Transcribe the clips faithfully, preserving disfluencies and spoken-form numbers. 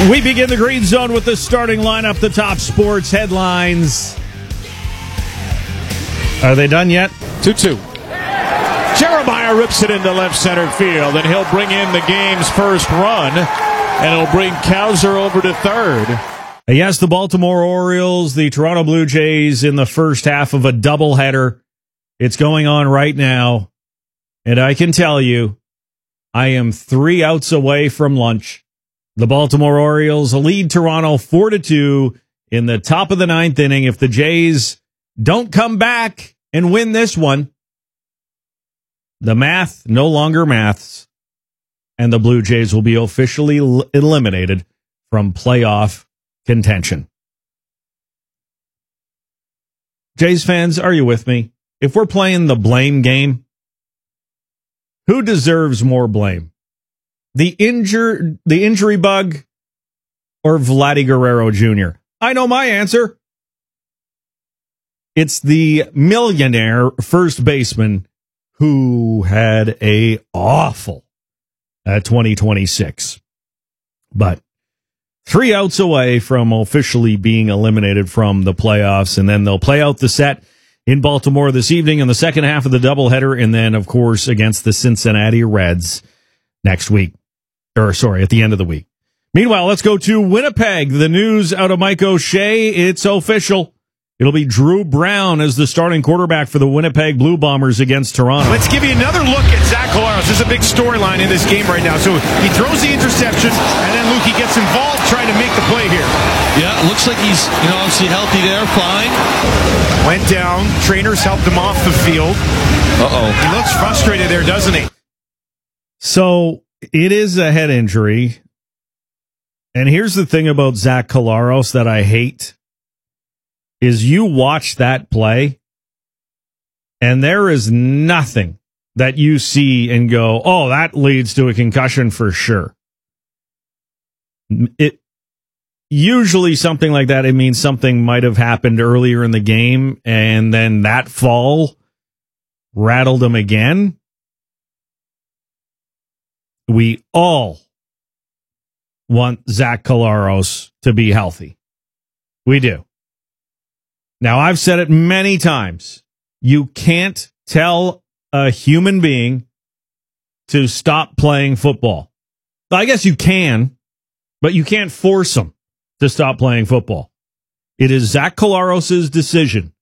We begin the Green Zone with the starting lineup, the top sports headlines. Are they done yet? two two. Jeremiah rips it into left center field, and he'll bring in the game's first run, and it'll bring Cowser over to third. Yes, the Baltimore Orioles, the Toronto Blue Jays in the first half of a doubleheader. It's going on right now, and I can tell you, I am three outs away from lunch. The Baltimore Orioles lead Toronto four to two in the top of the ninth inning. If the Jays don't come back and win this one, the math no longer maths, and the Blue Jays will be officially l- eliminated from playoff contention. Jays fans, are you with me? If we're playing the blame game, who deserves more blame? The injure, the injury bug, or Vladdy Guerrero Junior? I know my answer. It's the millionaire first baseman who had a awful uh, twenty twenty-six. But three outs away from officially being eliminated from the playoffs, and then they'll play out the set in Baltimore this evening in the second half of the doubleheader, and then, of course, against the Cincinnati Reds next week. Or, sorry, at the end of the week. Meanwhile, let's go to Winnipeg. The news out of Mike O'Shea, it's official. It'll be Drew Brown as the starting quarterback for the Winnipeg Blue Bombers against Toronto. Let's give you another look at Zach Collaros. This is a big storyline in this game right now. So he throws the interception, and then Lukey gets involved trying to make the play here. Yeah, it looks like he's, you know, obviously healthy there, fine. Went down. Trainers helped him off the field. Uh-oh. He looks frustrated there, doesn't he? So it is a head injury. And here's the thing about Zach Collaros that I hate is you watch that play and there is nothing that you see and go, oh, that leads to a concussion for sure. It usually something like that, it means something might have happened earlier in the game and then that fall rattled him again. We all want Zach Collaros to be healthy. We do. Now, I've said it many times. You can't tell a human being to stop playing football. I guess you can, but you can't force them to stop playing football. It is Zach Collaros' decision.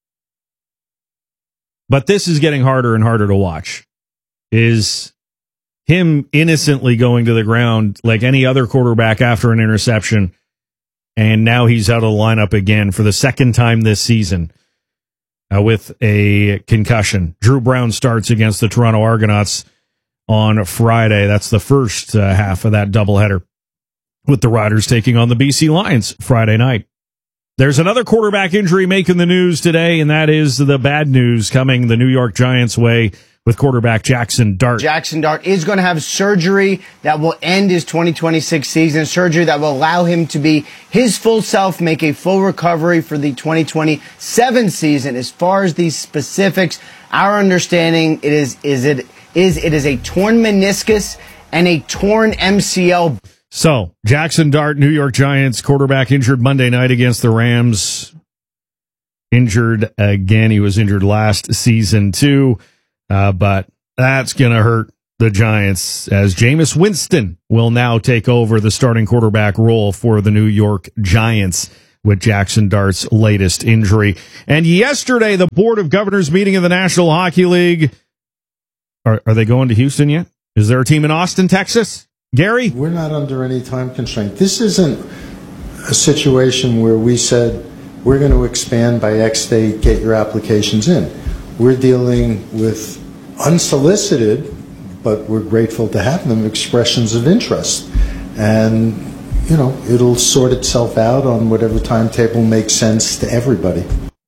But this is getting harder and harder to watch. Is him innocently going to the ground like any other quarterback after an interception, and now he's out of the lineup again for the second time this season uh, with a concussion. Drew Brown starts against the Toronto Argonauts on Friday. That's the first uh, half of that doubleheader, with the Riders taking on the B C Lions Friday night. There's another quarterback injury making the news today, and that is the bad news coming the New York Giants' way with quarterback Jackson Dart. Jackson Dart is going to have surgery that will end his twenty twenty-six season, surgery that will allow him to be his full self, make a full recovery for the twenty twenty-seven season. As far as these specifics, our understanding it is is it is it is a torn meniscus and a torn M C L. So, Jackson Dart, New York Giants quarterback, injured Monday night against the Rams. Injured again. He was injured last season too. Uh, but that's going to hurt the Giants as Jameis Winston will now take over the starting quarterback role for the New York Giants with Jackson Dart's latest injury. And yesterday, the Board of Governors meeting of the National Hockey League. Are, are they going to Houston yet? Is there a team in Austin, Texas? Gary? We're not under any time constraint. This isn't a situation where we said we're going to expand by X date, get your applications in. We're dealing with unsolicited, but we're grateful to have them, expressions of interest. And, you know, it'll sort itself out on whatever timetable makes sense to everybody.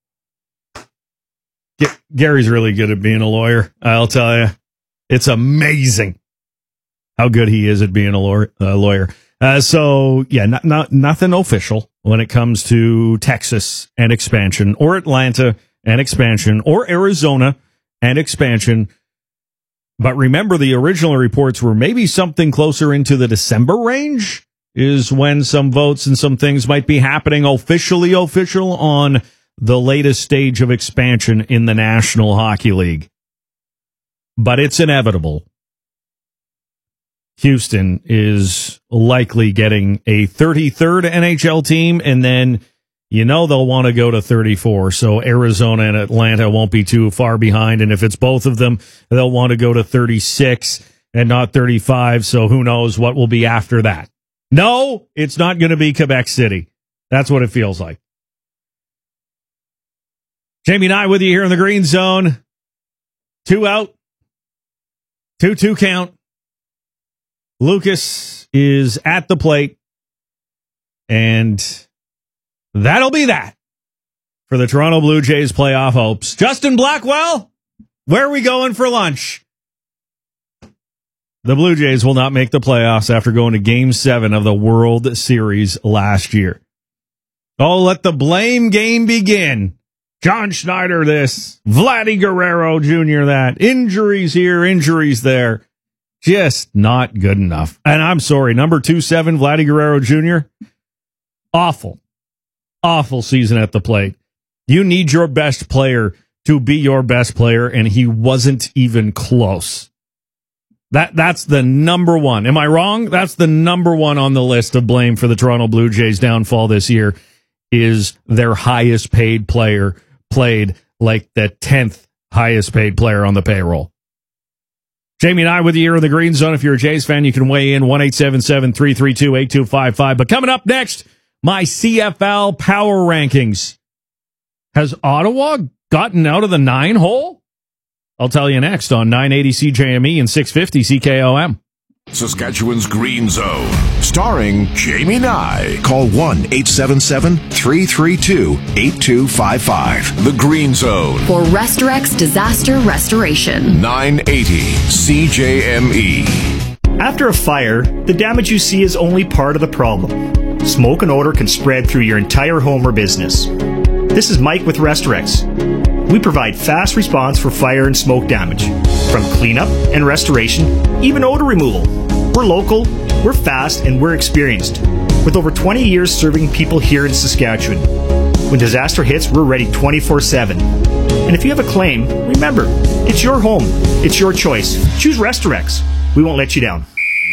G- Gary's really good at being a lawyer, I'll tell you. It's amazing how good he is at being a lawyer. Uh, lawyer. Uh, so, yeah, not, not, nothing official when it comes to Texas and expansion, or Atlanta and expansion, or Arizona and expansion. But remember, the original reports were maybe something closer into the December range is when some votes and some things might be happening officially official on the latest stage of expansion in the National Hockey League. But it's inevitable. Houston is likely getting a thirty-third N H L team, and then you know they'll want to go to thirty-four, so Arizona and Atlanta won't be too far behind, and if it's both of them, they'll want to go to thirty-six and not thirty-five, so who knows what will be after that. No, it's not going to be Quebec City. That's what it feels like. Jamie and I with you here in the Green Zone. Two out. two two count. Lucas is at the plate, and that'll be that for the Toronto Blue Jays playoff hopes. Justin Blackwell, where are we going for lunch? The Blue Jays will not make the playoffs after going to Game seven of the World Series last year. Oh, let the blame game begin. John Schneider this, Vladdy Guerrero Junior that, injuries here, injuries there. Just not good enough. And I'm sorry, number two seven, Vladdy Guerrero Junior, awful, awful season at the plate. You need your best player to be your best player, and he wasn't even close. That That's the number one. Am I wrong? That's the number one on the list of blame for the Toronto Blue Jays' downfall this year, is their highest paid player played like the tenth highest paid player on the payroll. Jamie and I with you here in the Green Zone. If you're a Jays fan, you can weigh in one eight seven seven, three three two, eight two five five. But coming up next, my C F L power rankings. Has Ottawa gotten out of the nine hole? I'll tell you next on nine eighty C J M E and six fifty C K O M. Saskatchewan's Green Zone, starring Jamie Nye. Call one eight seven seven, three three two, eight two five five. The Green Zone. For Restorex Disaster Restoration. nine eighty C J M E. After a fire, the damage you see is only part of the problem. Smoke and odor can spread through your entire home or business. This is Mike with Restorex. We provide fast response for fire and smoke damage, from cleanup and restoration, even odor removal. We're local, we're fast, and we're experienced, with over twenty years serving people here in Saskatchewan. When disaster hits, we're ready twenty-four seven. And if you have a claim, remember, it's your home, it's your choice. Choose Restorex. We won't let you down.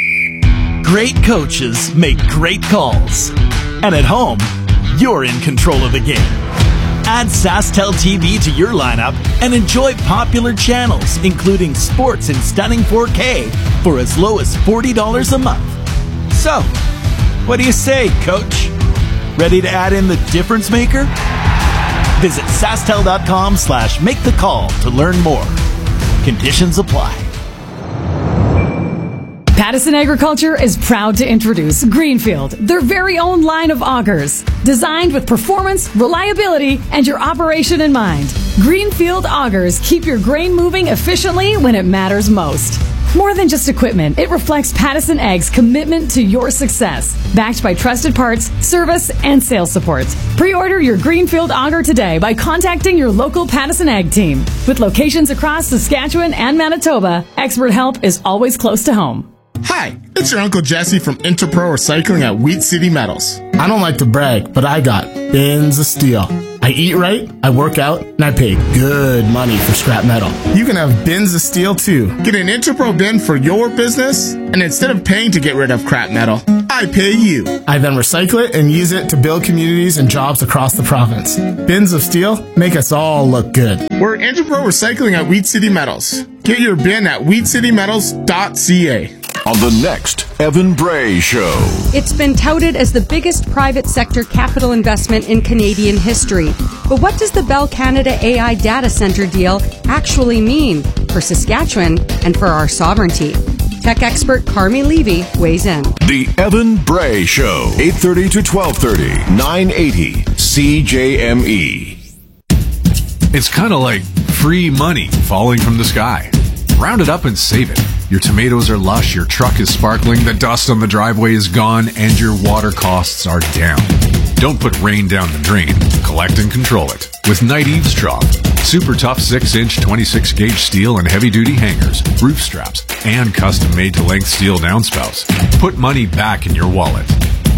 Great coaches make great calls. And at home, you're in control of the game. Add SaskTel T V to your lineup and enjoy popular channels, including sports in stunning four K for as low as forty dollars a month. So, what do you say, Coach? Ready to add in the difference maker? Visit SaskTel.com slash make the call to learn more. Conditions apply. Pattison Agriculture is proud to introduce Greenfield, their very own line of augers. Designed with performance, reliability, and your operation in mind. Greenfield augers keep your grain moving efficiently when it matters most. More than just equipment, it reflects Pattison Ag's commitment to your success. Backed by trusted parts, service, and sales support. Pre-order your Greenfield auger today by contacting your local Pattison Ag team. With locations across Saskatchewan and Manitoba, expert help is always close to home. Hi, it's your Uncle Jesse from Interpro Recycling at Wheat City Metals. I don't like to brag, but I got bins of steel. I eat right, I work out, and I pay good money for scrap metal. You can have bins of steel too. Get an Interpro bin for your business, and instead of paying to get rid of crap metal, I pay you. I then recycle it and use it to build communities and jobs across the province. Bins of steel make us all look good. We're Interpro Recycling at Wheat City Metals. Get your bin at wheat city metals dot c a. On the next Evan Bray Show. It's been touted as the biggest private sector capital investment in Canadian history. But what does the Bell Canada A I data center deal actually mean for Saskatchewan and for our sovereignty? Tech expert Carmi Levy weighs in. The Evan Bray Show, eight thirty to twelve thirty, nine eighty C J M E. It's kind of like free money falling from the sky. Round it up and save it. Your tomatoes are lush, your truck is sparkling, the dust on the driveway is gone, and your water costs are down. Don't put rain down the drain. Collect and control it with Night Eaves Chalk. Super tough six inch twenty-six gauge steel and heavy-duty hangers, roof straps, and custom-made-to-length steel downspouts. Put money back in your wallet.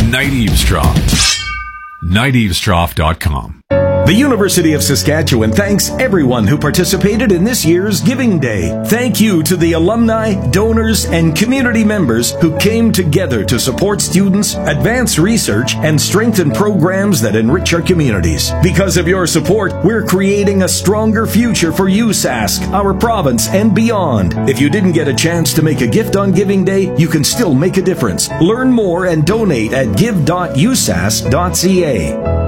Night Eavesdrop. night eavesdrop dot com. The University of Saskatchewan thanks everyone who participated in this year's Giving Day. Thank you to the alumni, donors, and community members who came together to support students, advance research, and strengthen programs that enrich our communities. Because of your support, we're creating a stronger future for U S A S C, our province, and beyond. If you didn't get a chance to make a gift on Giving Day, you can still make a difference. Learn more and donate at give dot u s a s dot c a.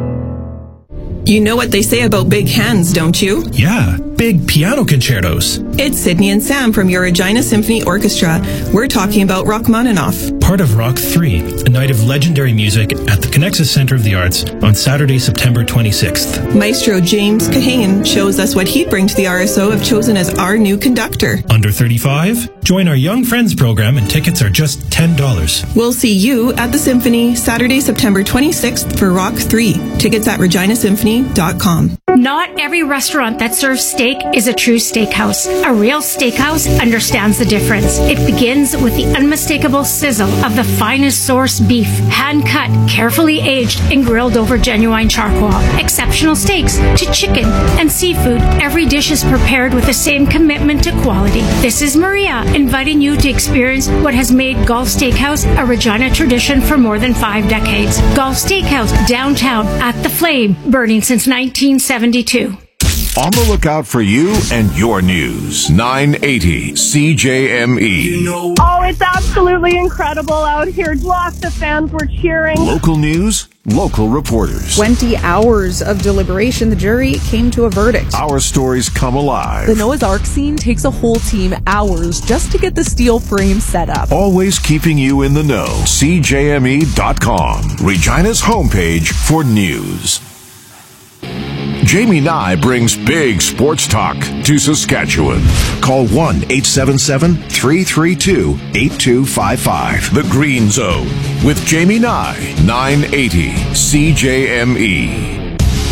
You know what they say about big hands, don't you? Yeah, big piano concertos. It's Sydney and Sam from your Regina Symphony Orchestra. We're talking about Rachmaninoff. Part of Rock three, a night of legendary music at the Connexus Centre of the Arts on Saturday, September twenty-sixth. Maestro James Kahane shows us what he'd bring to the R S O if chosen as our new conductor. Under thirty-five? Join our Young Friends program and tickets are just ten dollars. We'll see you at the Symphony Saturday, September twenty-sixth for Rock three. Tickets at regina symphony dot com. Not every restaurant that serves steak is a true steakhouse. A real steakhouse understands the difference. It begins with the unmistakable sizzle of the finest source beef, hand-cut, carefully aged, and grilled over genuine charcoal. Exceptional steaks to chicken and seafood. Every dish is prepared with the same commitment to quality. This is Maria, inviting you to experience what has made Gulf Steakhouse a Regina tradition for more than five decades. Gulf Steakhouse, downtown, at the Flame, burning since nineteen seventy-two. On the lookout for you and your news. nine eighty C J M E. Oh, it's absolutely incredible out here. Lots of fans were cheering. Local news, local reporters. twenty hours of deliberation, the jury came to a verdict. Our stories come alive. The Noah's Ark scene takes a whole team hours just to get the steel frame set up. Always keeping you in the know. C J M E dot com. Regina's homepage for news. Jamie Nye brings big sports talk to Saskatchewan. Call one eight seven seven, three three two, eight two five five. The Green Zone with Jamie Nye, nine eighty C J M E.